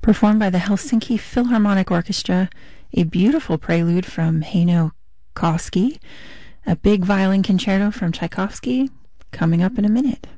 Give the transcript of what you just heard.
performed by the Helsinki Philharmonic Orchestra, a beautiful prelude from Heino Koski, a big violin concerto from Tchaikovsky, coming up in a minute.